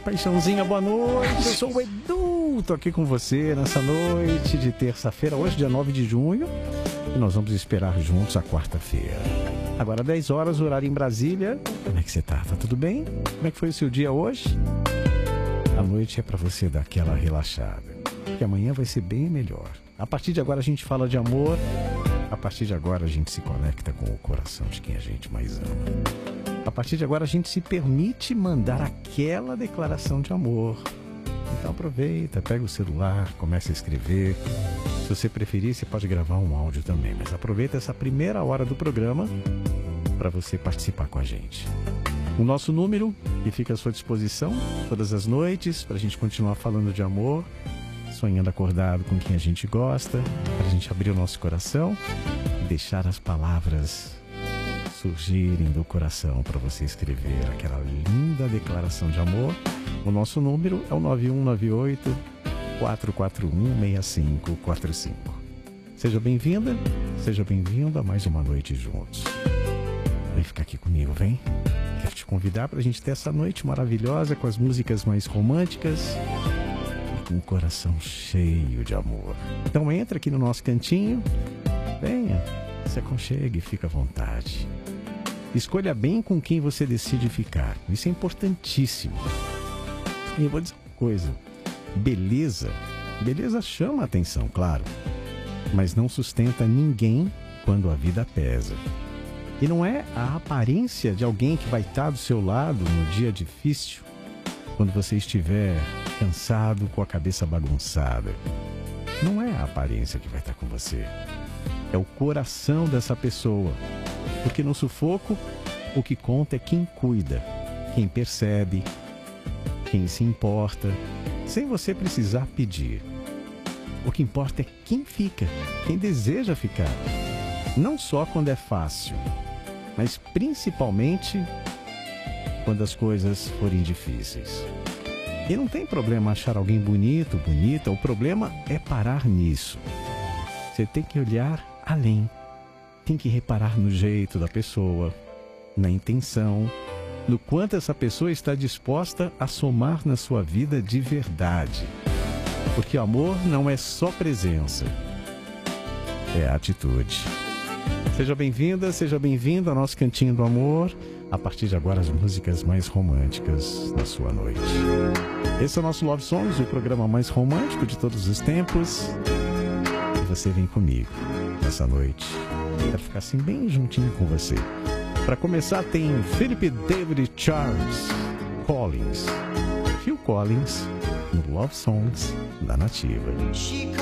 paixãozinha, boa noite. Eu sou o Edu, tô aqui com você nessa noite de terça-feira, hoje dia 9 de junho, e nós vamos esperar juntos a quarta-feira. Agora 10 horas, horário em Brasília. Como é que você tá? Tá tudo bem? Como é que foi o seu dia hoje? A noite é pra você dar aquela relaxada, que amanhã vai ser bem melhor. A partir de agora a gente fala de amor, a partir de agora a gente se conecta com o coração de quem a gente mais ama. A partir de agora a gente se permite mandar aquela declaração de amor. Então aproveita, pega o celular, começa a escrever. Se você preferir, você pode gravar um áudio também. Mas aproveita essa primeira hora do programa para você participar com a gente. O nosso número, que fica à sua disposição todas as noites, para a gente continuar falando de amor, sonhando acordado com quem a gente gosta, para a gente abrir o nosso coração e deixar as palavras surgirem do coração para você escrever aquela linda declaração de amor. O nosso número é o 9198-441-6545. Seja bem-vinda, seja bem-vindo a mais uma noite juntos. Vem ficar aqui comigo, vem. Quero te convidar para a gente ter essa noite maravilhosa com as músicas mais românticas e com o coração cheio de amor. Então entra aqui no nosso cantinho, venha, se aconchegue e fica à vontade. Escolha bem com quem você decide ficar. Isso é importantíssimo. E eu vou dizer uma coisa. Beleza chama a atenção, claro. Mas não sustenta ninguém quando a vida pesa. E não é a aparência de alguém que vai estar do seu lado no dia difícil, quando você estiver cansado, com a cabeça bagunçada. Não é a aparência que vai estar com você. É o coração dessa pessoa. Porque no sufoco, o que conta é quem cuida, quem percebe, quem se importa, sem você precisar pedir. O que importa é quem fica, quem deseja ficar. Não só quando é fácil, mas principalmente quando as coisas forem difíceis. E não tem problema achar alguém bonito, bonita, o problema é parar nisso. Você tem que olhar além. Tem que reparar no jeito da pessoa, na intenção, no quanto essa pessoa está disposta a somar na sua vida de verdade. Porque o amor não é só presença, é atitude. Seja bem-vinda, seja bem-vindo ao nosso Cantinho do Amor. A partir de agora, as músicas mais românticas da sua noite. Esse é o nosso Love Songs, o programa mais romântico de todos os tempos. E você vem comigo nessa noite. Quero ficar assim bem juntinho com você. Para começar tem Philip David Charles Collins, Phil Collins, no Love Songs da Nativa.